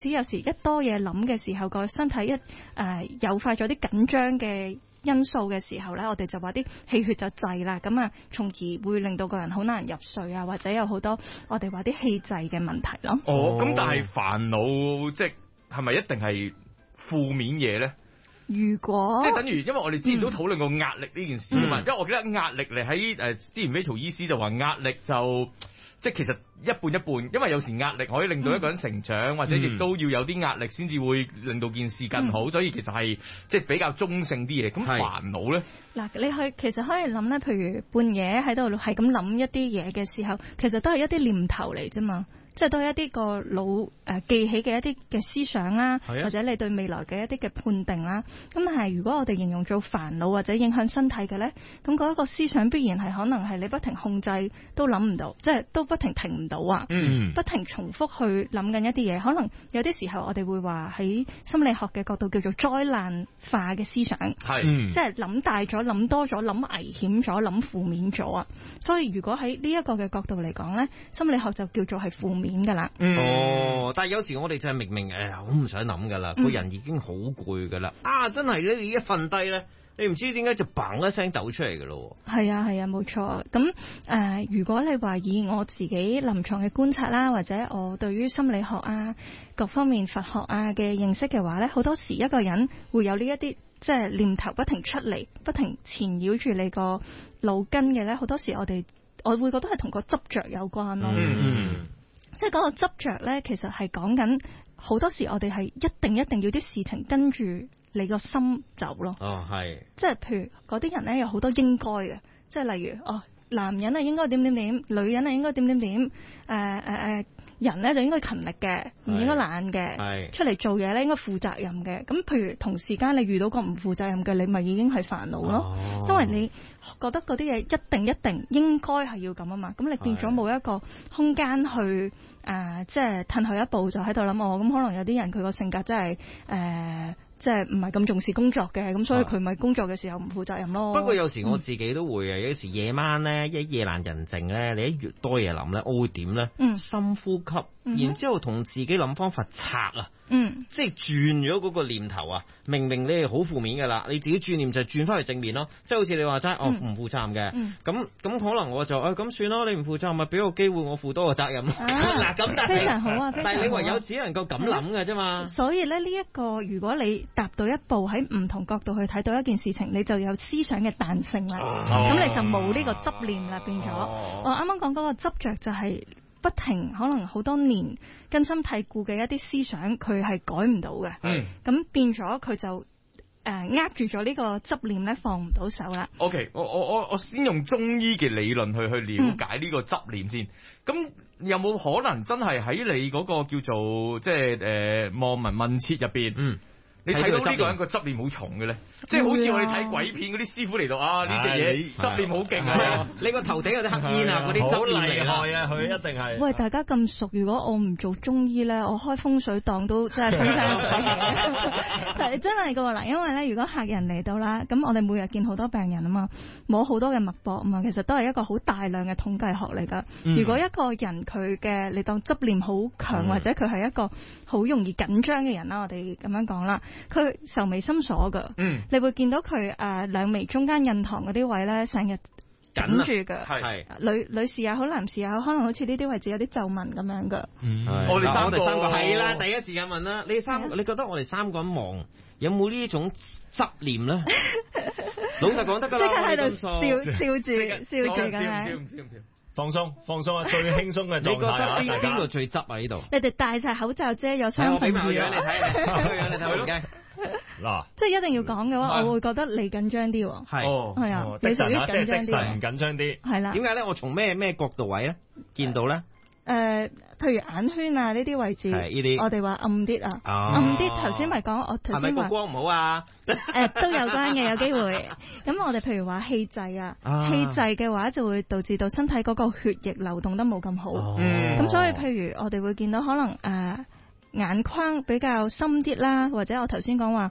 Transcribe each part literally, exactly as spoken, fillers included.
有時一多嘢諗嘅時候，個身體一誒誘發咗啲緊張嘅因素嘅時候咧，我哋就話啲氣血就滯啦，咁啊，從而會令到個人好難入睡啊，或者有好多我哋話啲氣滯嘅問題咯。 哦，咁但係煩惱即係咪一定係負面嘢咧？ 如果即係等於，因為我哋之前都討論過壓力呢件事啊嘛， 嗯、 因為我記得壓力嚟喺誒之前 Rachel 醫師就話壓力就即係其實一半一半，因為有時壓力可以令到一個人成長，嗯、或者亦都要有啲壓力先至會令到件事更好，嗯、所以其實係即係比較中性啲嘢。咁煩惱咧，嗱， 你去其實可以諗咧，譬如半夜喺度係咁諗一啲嘢嘅時候，其實都係一啲念頭嚟啫嘛。即係都係一啲個腦誒記起嘅一啲嘅思想啦，或者你對未來嘅一啲嘅判定啦。咁但係如果我哋形容做煩惱或者影響身體嘅咧，咁嗰一個思想必然係可能係你不停控制都諗唔到，即係都不停停唔到啊，嗯、不停重複去諗緊一啲嘢。可能有啲時候我哋會話喺心理學嘅角度叫做災難化嘅思想，係即係諗大咗、諗多咗、諗危險咗、諗負面咗啊。所以如果喺呢一個嘅角度嚟講咧，心理學就叫做係負面面噶啦， 哦，但係有時我哋就係明明誒好唔想諗噶啦，個、嗯、人已經好攰噶啦，啊真係咧，你一瞓低咧，你唔知點解就嘭一聲走出嚟噶咯。係啊係啊，冇錯。咁誒、呃，如果你話以我自己臨床嘅觀察啦，或者我對於心理學啊各方面佛學啊嘅認識嘅話咧，好多時一個人會有呢一啲即係念頭不停出嚟，不停纏繞住你個腦筋嘅咧，好多時我哋。我會覺得係同個執着有關咯，嗯、即係嗰個執着咧，其實係講緊好多時我哋係一定一定要啲事情跟住你個心走咯。哦，係，即係譬如嗰啲人咧有好多應該嘅，即係例如哦，男人係應該點點點，女人係應該點點點，誒誒誒。人咧就應該勤力嘅，唔應該懶嘅。出嚟做嘢咧應該負責任嘅。咁譬如同時間你遇到個唔負責任嘅，你咪已經係煩惱咯。哦、因為你覺得嗰啲嘢一定一定應該係要咁啊嘛。咁你變咗冇一個空間去誒、呃，即係褪後一步就喺度諗哦。咁可能有啲人佢個性格真係誒。呃即係唔係咁重視工作嘅，咁所以佢咪工作嘅時候唔負責任咯。 不過有時我自己都會啊，有時夜晚咧一夜闌人靜咧，你一越多嘢諗咧，我會點咧？嗯，深呼吸，嗯、然之後同自己諗方法拆啊，嗯，即係轉咗嗰個念頭啊。明明你係好負面噶啦，你自己轉念就轉翻去正面咯。即係好似你話齋，我唔負責任嘅，咁咁可能我就誒咁、哎、算咯，你唔負責任咪俾個機會我負多個責任咯。嗱咁、啊，但係非常好啊，但係你唯有只能夠咁諗嘅啫嘛。 所以咧呢一個如果你踏到一步喺唔同角度去睇到一件事情，你就有思想嘅彈性啦。咁、哦、你就冇呢個執念啦，變咗。哦、我啱啱講嗰個執着就係不停，可能好多年根深蒂固嘅一啲思想，佢係改唔到嘅。咁、嗯、變咗佢就誒握住咗呢個執念咧，放唔到手啦。 OK， 我我我我先用中醫嘅理論去去了解呢個執念先。咁、嗯、有冇可能真係喺你嗰個叫做即係誒望聞問切入邊？嗯。你睇到呢個人個執念好重嘅咧，即係好似我哋睇鬼片嗰啲師傅嚟到啊，呢隻嘢執念好勁啊！ 你個頭頂有啲黑煙啊，嗰啲執念嚟害啊，佢一定係。 喂，大家咁熟，如果我唔做中醫咧，我開風水檔都真係風生水起。但係真係噶嗱，因為咧，如果客人嚟到啦，咁我哋每日見好多病人啊嘛，摸好多嘅脈搏啊嘛，其實都係一個好大量嘅統計學嚟噶。嗯、如果一個人佢嘅你當執念好強，嗯、或者佢係一個好容易緊張嘅人啦，我哋咁樣講啦。佢愁眉深鎖噶，嗯，你會見到佢誒兩眉中間印堂嗰啲位咧，成日緊住噶，係女女士又好，男士又好，可能好似呢啲位置有啲皺紋咁樣噶。嗯， 我哋三個係啦，第一時間問啦，你三，你覺得我哋三個人望有冇呢種執念咧？老實講得噶啦， 即刻喺度笑笑住笑住咁樣。 放鬆，放鬆啊！最輕鬆嘅狀態。你覺得邊邊度最執啊？呢度？ 你哋戴晒口罩啫，有三分二。 我俾埋個樣你睇，個樣你睇，唔驚。 嗱， 即係一定要講嘅話，我會覺得你緊張啲。 係， 係啊，你屬於緊張啲。 即係唔緊張啲。 係啦。 點解咧？我從咩咩角度位咧見到咧？ 誒，譬如眼圈啊呢啲位置，係呢啲，我哋話暗啲啊，暗啲。頭先咪講，我頭先話係咪個光唔好啊？誒，都有關嘅，有機會。咁我哋譬如話氣滯啊，氣滯嘅話就會導致到身體嗰個血液流動得冇咁好。咁所以譬如我哋會見到可能誒眼眶比較深啲啦，或者我頭先講話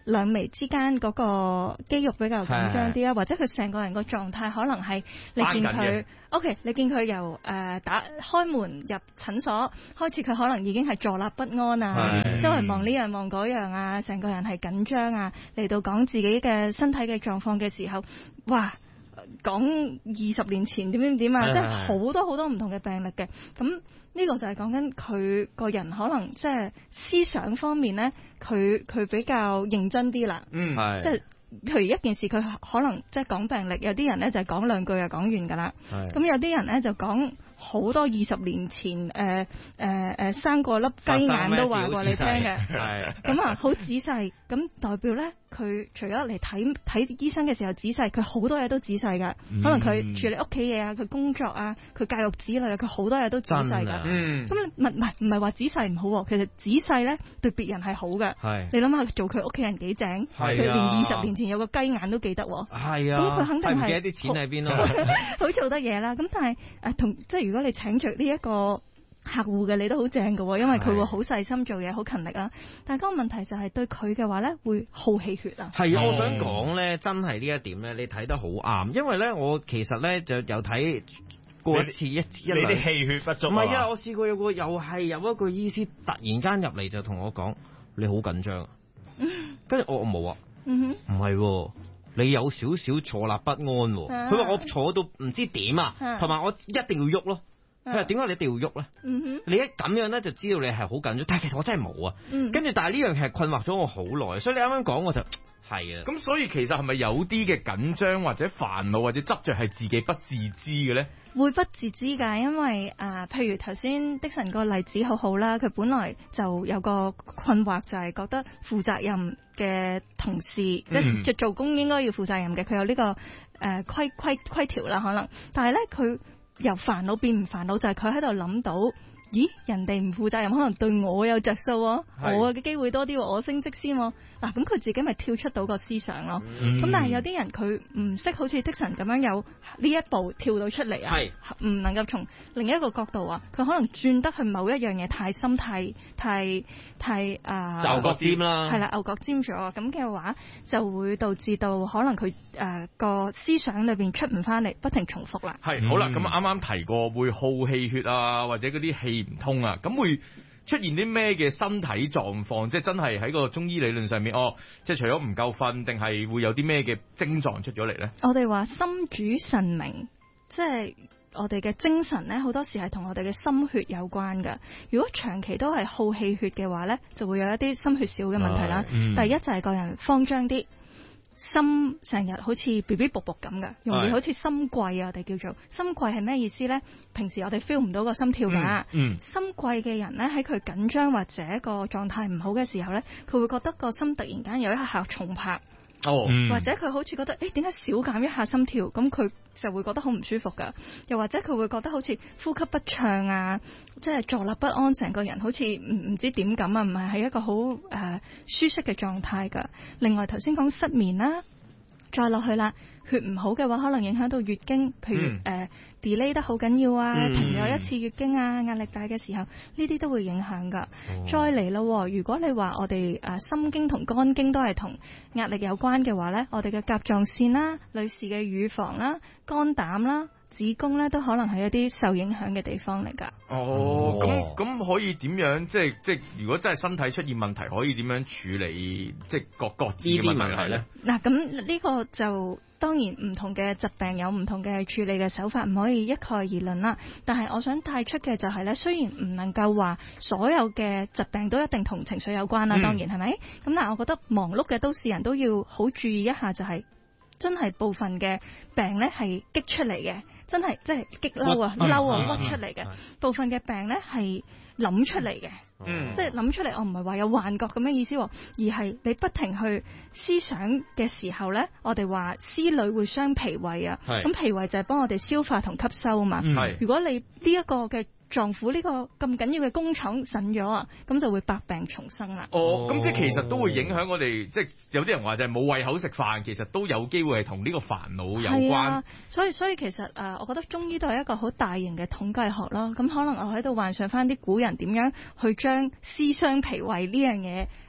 兩眉之間嗰個肌肉比較緊張啲啊，或者佢成個人個狀態可能係你見佢 OK， 你見佢由誒、呃、打開門入診所開始，佢可能已經係坐立不安啊，周圍望呢樣望嗰樣啊，成個人係緊張啊，嚟到講自己嘅身體嘅狀況嘅時候，哇！講二十年前點點點啊，即係好多好多唔同嘅病歷嘅，咁呢個就係講緊佢個人可能即係思想方面咧，佢佢比較認真啲啦，嗯，係，即係譬如一件事佢可能即係講病歷，有啲人咧就係講兩句就講完噶啦，咁有啲人咧就講好多二十年前誒誒誒生過粒雞眼都話過你聽嘅，係，咁啊好仔細，咁代表咧。佢除咗嚟睇睇醫生嘅時候仔細，佢好多嘢都仔細㗎。嗯、可能佢處理屋企嘢啊，佢工作啊，佢教育子女啊，佢好多嘢都仔細㗎。咁唔唔係唔係話仔細唔好，其實仔細咧對別人係好嘅。你諗下做佢屋企人幾正，佢連二十年前有個雞眼都記得。係啊，咁佢肯定係唔記得啲錢喺邊咯，好做得嘢啦。咁但係誒同即係如果你請著呢一個客戶嘅你都好正嘅，因為佢會好細心做嘢，好勤力啦。但係嗰個問題就係對佢嘅話咧，會好氣血啊。 係啊，我想講咧，真係呢一點咧，你睇得好啱。因為咧，我其實咧就有睇過一次一，你啲氣血不足。 唔係啊，我試過有個又係有一個醫師突然間入嚟就同我講，你好緊張。跟住我冇啊，唔係，你有少少坐立不安。佢話我坐到唔知點啊，同埋我一定要喐咯。佢話點解你一定要喐咧？嗯、哼你一咁樣咧就知道你係好緊張，但係其實我真係冇啊。跟住、嗯、但係呢樣係困惑咗我好耐，所以你啱啱講我就係啊。 咁所以其實係咪有啲嘅緊張或者煩惱或者執着係自己不自知嘅咧？ 會不自知㗎，因為啊、呃，譬如頭先的神個例子好好啦，佢本來就有個困惑，就係覺得負責任嘅同事，即係、嗯、做工應該要負責任嘅，佢有呢、這個誒、呃、規規規條啦，可能，但係咧佢。由煩惱變唔煩惱，就係佢喺度諗到，咦？人哋唔負責任，可能對我有着數，我嘅機會多啲，我升職先。嗱，咁佢自己咪跳出到個思想咯。咁、嗯、但係有啲人佢唔識好似的神咁樣有呢一步跳到出嚟啊，唔是能夠從另一個角度啊，佢可能轉得去某一樣嘢太深、太太太啊， 牛角尖啦， 係啦，牛角尖咗。咁嘅話就會導致到可能佢誒個思想裏邊出唔翻嚟，不停重複啦。 係好啦，咁啱啱提過會耗氣血啊，或者嗰啲氣唔通啊，咁會出現啲咩嘅身體狀況？即係真係喺個中醫理論上面，哦，即係除咗唔夠瞓，定係會有啲咩嘅症狀出咗嚟咧？ 我哋話心主神明，即係我哋嘅精神咧，好多時係同我哋嘅心血有關㗎。如果長期都係耗氣血嘅話咧，就會有一啲心血少嘅問題啦。嗯、第一就係個人慌張啲。心成日好似 B B 卜卜咁嘅，容易好似心悸啊！我哋叫做心悸係咩意思咧？平時我哋 feel 唔到個心跳㗎。嗯嗯、心悸嘅人咧，喺佢緊張或者個狀態唔好嘅時候咧，佢會覺得個心突然間有一下重拍。哦，嗯、或者佢好似覺得，誒點解少減一下心跳，咁佢就會覺得好唔舒服噶。又或者佢會覺得好似呼吸不暢啊，即係坐立不安，成個人好似唔唔知點咁啊，唔係喺一個好誒、呃、舒適嘅狀態噶。另外頭先講失眠啦。再落去啦，血唔好嘅話，可能影響到月經，譬如誒、嗯呃、delay 得好緊要啊，嗯、停咗一次月經啊，壓力大嘅時候，呢啲都會影響噶。哦、再嚟咯，如果你話我哋誒、呃、心經同肝經都係同壓力有關嘅話咧，我哋嘅甲狀腺啦、女士嘅乳房啦、肝膽啦、子宮咧，都可能係一啲受影響嘅地方嚟噶。 哦，咁咁、哦、可以點樣？即係即係，如果真係身體出現問題，可以點樣處理？即係各各自嘅問題咧？ 嗱，咁呢個就當然唔同嘅疾病有唔同嘅處理嘅手法，唔可以一概而論啦。但係我想帶出嘅就係咧，雖然唔能夠話所有嘅疾病都一定同情緒有關啦，嗯、當然係咪？咁但係我覺得忙碌嘅都市人都要好注意一下，就係、是、真係部分嘅病咧係激出嚟嘅。真係即係激嬲啊，嬲啊，屈出嚟嘅。部分嘅病咧係諗出嚟嘅，嗯、即係諗出嚟。我唔係話有幻覺咁嘅意思，而係你不停去思想嘅時候咧，我哋話思慮會傷脾胃啊。咁脾胃就係幫我哋消化同吸收啊嘛。是如果你呢一個嘅臟腑呢個咁緊要嘅工廠腎咗啊，咁就會百病叢生啦。 哦，咁即係其實都會影響我哋，即係有啲人話就係冇胃口食飯，其實都有機會係同呢個煩惱有關。啊、 所以所以其實誒、呃，我覺得中醫都係一個好大型嘅統計學咯。咁可能我喺度幻想翻啲古人點樣去將思傷脾胃呢樣嘢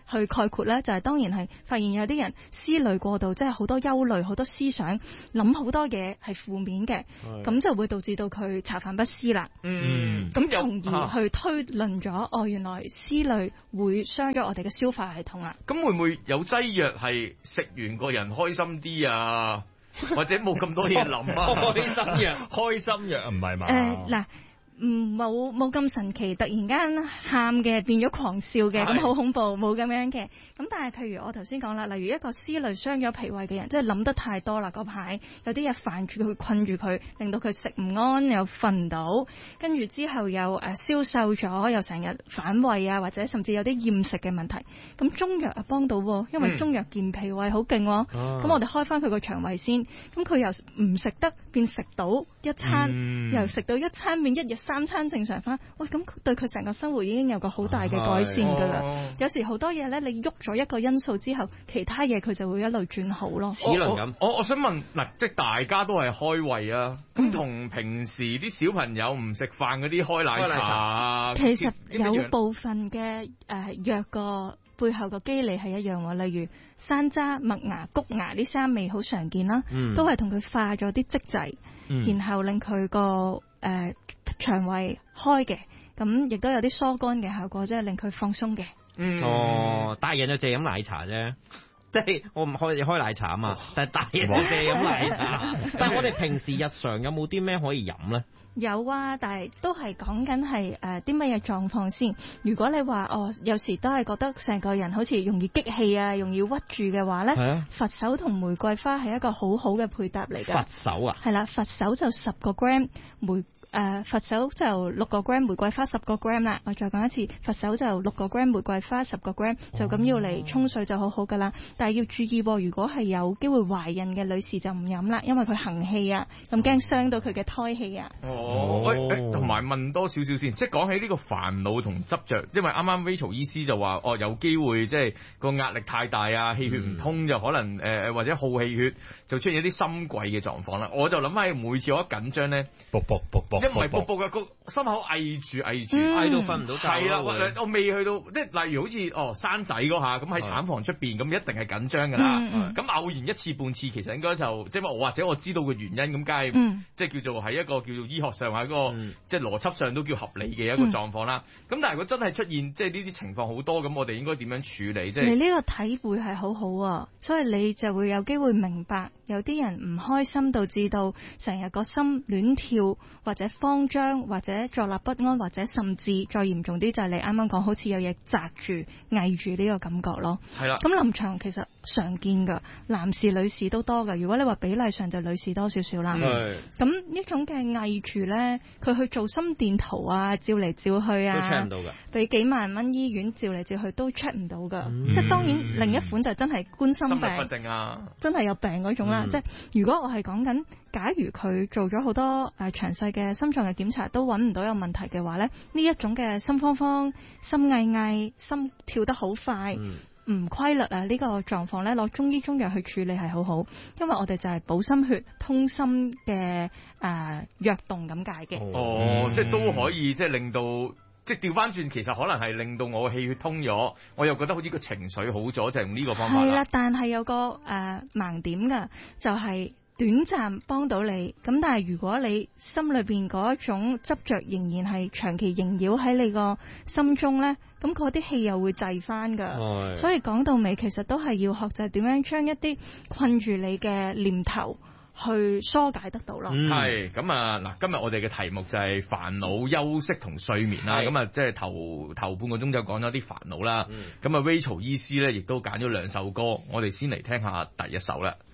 去概括咧，就係、是、當然係發現有啲人思慮過度，即係好多憂慮、好多思想，諗好多嘢係負面嘅，咁就會導致到佢茶飯不思啦。 嗯， 咁從而去推論咗，哦，原來思慮會傷咗我哋嘅消化系統啦。 咁會唔會有劑藥係食完個人開心啲啊？或者冇咁多嘢諗啊？ 開心藥，開心藥唔係嘛？ 誒嗱。唔冇冇咁神奇，突然間喊嘅變咗狂笑嘅，咁好恐怖，冇咁樣嘅。咁但係譬如我頭先講啦，例如一個思慮傷咗脾胃嘅人，即係諗得太多啦，嗰排有啲嘢煩住佢，困住佢，令到佢食唔安，又瞓唔到，跟住之後又誒消瘦咗，又成日反胃啊，或者甚至有啲厭食嘅問題。咁中藥啊幫到，因為中藥健脾胃好勁，咁、嗯、我哋開翻佢個腸胃先，咁佢又唔食得變食到一餐，嗯、又食到一餐變一日三餐正常翻，喂，咁對佢成個生活已經有個好大嘅改善噶啦。哦、有時好多嘢咧，你喐咗一個因素之後，其他嘢佢就會一路轉好咯。 齒輪咁， 我我想問嗱，即係大家都係開胃啊，咁同、嗯、平時啲小朋友唔食飯嗰啲開奶茶啊， 其實有部分嘅誒藥個背後個機理係一樣喎，例如山楂、麥芽、谷芽呢三味好常見啦，嗯、都係同佢化咗啲漬劑，嗯、然後令佢個誒腸胃開嘅，咁亦都有啲疏肝嘅效果，即係令佢放鬆嘅。 嗯，哦，大人就淨係飲奶茶啫，即係我唔開開奶茶啊嘛，但係大人就淨係飲奶茶。但係我哋平時日常有冇啲咩可以飲咧？ 有啊，但係都係講緊係誒啲乜嘢狀況先。如果你話哦，有時都係覺得成個人好似容易激氣啊，容易屈住嘅話咧，啊、佛手同玫瑰花係一個好好嘅配搭嚟嘅。 佛手啊？係啦，佛手就十個 gram 玫。誒、呃，佛手就六個 gram， 玫瑰花十個 gram 啦。我再講一次，佛手就六個 gram， 玫瑰花十個 gram， 就咁要嚟沖水就好好噶啦。但係要注意，如果係有機會懷孕嘅女士就唔飲啦，因為佢行氣啊，咁驚傷到佢嘅胎氣啊。 哦，喂，同埋問多少少先，即係講起呢個煩惱同執着，因為啱啱 Rachel 醫師就話，哦，有機會即係個壓力太大啊，氣血唔通、嗯、就可能誒、呃、或者好氣血就出現一啲心悸嘅狀況啦。我就諗翻起每次我一緊張咧， 卜卜卜卜。 一唔係卜卜嘅個心口翳住翳住， 翳到瞓唔到覺。係啦， 我未去到，即係例如好似哦生仔嗰下咁喺產房出邊咁，一定係緊張㗎啦。咁、嗯、偶然一次半次，其實應該就即係我或者我知道嘅原因，咁梗係即係叫做係一個叫做醫學上係一個、嗯、即係邏輯上都叫合理嘅一個狀況啦。咁、嗯、但係如果真係出現即係呢啲情況好多，咁我哋應該點樣處理？即係你呢個體會係好好啊，所以你就會有機會明白有啲人唔開心，導致到成日個心亂跳或者慌張或者坐立不安，或者甚至再嚴重啲就係你啱啱講好似有嘢扎住翳住呢個感覺咯。係啦，咁臨床其實常見噶，男士女士都多噶。如果你話比例上就女士多少少啦。係。咁呢種嘅翳住咧，佢去做心電圖啊，照嚟照去啊， 都 check 唔到噶。 俾幾萬蚊醫院照嚟照去都 check 唔到噶。嗯、即係當然另一款就真係冠心病，心律不正啊，真係有病嗰種啦。嗯、即係如果我係講緊，假如佢做咗好多誒、呃、詳細嘅心臟嘅檢查都揾唔到有問題嘅話咧，呢一種嘅心慌慌、心翳翳、心跳得好快、唔、嗯、規律啊，呢、這個狀況咧，攞中醫中藥去處理係好好，因為我哋就係補心血、通心嘅誒藥動咁解嘅。 哦，嗯、即係都可以，即係令到即係調翻轉，其實可能係令到我氣血通咗，我又覺得好似個情緒好咗，就係、用呢個方法啦。係啦， 但係有個誒、呃、盲點㗎，就係、是。短暫幫到你，咁但係如果你心裏邊嗰一種執着仍然係長期縈繞喺你個心中呢，咁嗰啲氣又會滯翻噶。哎、所以講到尾，其實都係要學習點樣將一啲困住你嘅念頭去疏解得到咯。 係咁啊，嗱，今日我哋嘅題目就係煩惱、休息同睡眠啦。咁啊是，即係頭頭半個鐘就講咗啲煩惱啦。咁啊、嗯、，Rachel 醫師呢亦都揀咗兩首歌，我哋先嚟聽下第一首啦。